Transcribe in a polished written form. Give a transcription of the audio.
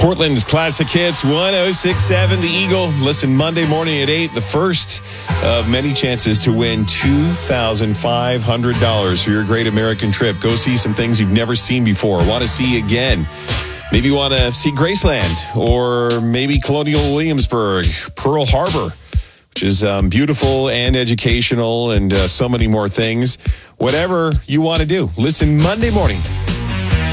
Portland's Classic Hits, 106.7 The Eagle. Listen Monday morning at 8, the first of many chances to win $2,500 for your great American trip. Go see some things you've never seen before, want to see again. Maybe you want to see Graceland, or maybe Colonial Williamsburg, Pearl Harbor, which is beautiful and educational, and so many more things. Whatever you want to do, listen Monday morning